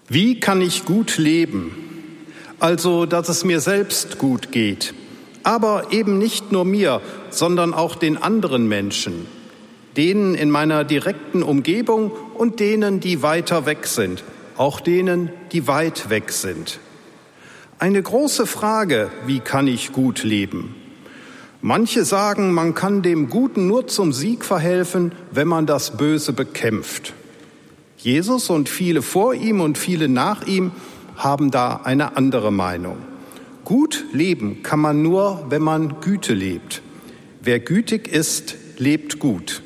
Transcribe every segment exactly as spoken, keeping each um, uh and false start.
Wie kann ich gut leben? Also, dass es mir selbst gut geht, aber eben nicht nur mir, sondern auch den anderen Menschen, denen in meiner direkten Umgebung und denen, die weiter weg sind, auch denen, die weit weg sind. Eine große Frage, wie kann ich gut leben? Manche sagen, man kann dem Guten nur zum Sieg verhelfen, wenn man das Böse bekämpft. Jesus und viele vor ihm und viele nach ihm haben da eine andere Meinung. Gut leben kann man nur, wenn man Güte lebt. Wer gütig ist, lebt gut.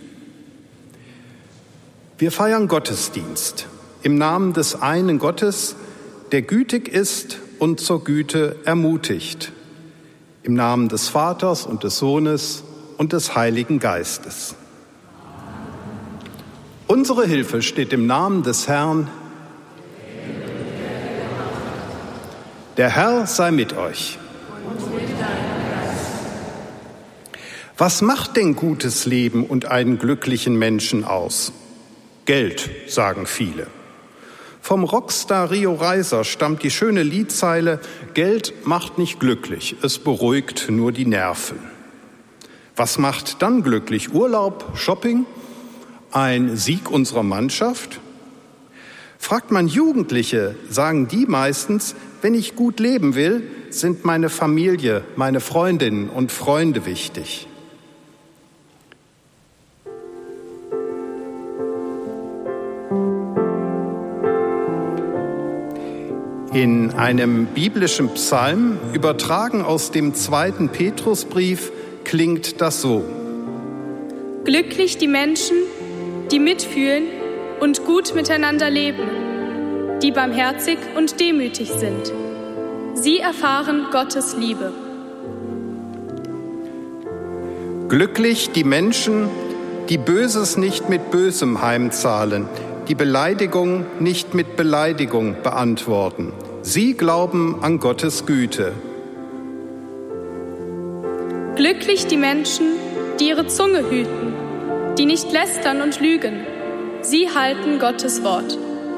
Wir feiern Gottesdienst im Namen des einen Gottes, der gütig ist und zur Güte ermutigt. Im Namen des Vaters und des Sohnes und des Heiligen Geistes. Unsere Hilfe steht im Namen des Herrn. Der Herr sei mit euch. Was macht denn gutes Leben und einen glücklichen Menschen aus? Geld, sagen viele. Vom Rockstar Rio Reiser stammt die schöne Liedzeile: Geld macht nicht glücklich, es beruhigt nur die Nerven. Was macht dann glücklich? Urlaub, Shopping? Ein Sieg unserer Mannschaft? Fragt man Jugendliche, sagen die meistens, wenn ich gut leben will, sind meine Familie, meine Freundinnen und Freunde wichtig. In einem biblischen Psalm, übertragen aus dem zweiten Petrusbrief, klingt das so: Glücklich die Menschen, die mitfühlen und gut miteinander leben, die barmherzig und demütig sind. Sie erfahren Gottes Liebe. Glücklich die Menschen, die Böses nicht mit Bösem heimzahlen, die Beleidigung nicht mit Beleidigung beantworten. Sie glauben an Gottes Güte. Glücklich die Menschen, die ihre Zunge hüten, die nicht lästern und lügen. Sie halten Gottes Wort.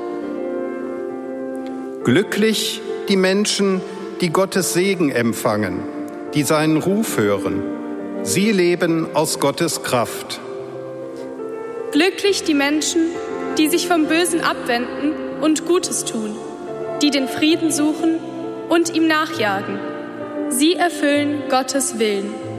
Glücklich die Menschen, die Gottes Segen empfangen, die seinen Ruf hören. Sie leben aus Gottes Kraft. Glücklich die Menschen, die sich vom Bösen abwenden und Gutes tun, die den Frieden suchen und ihm nachjagen. Sie erfüllen Gottes Willen.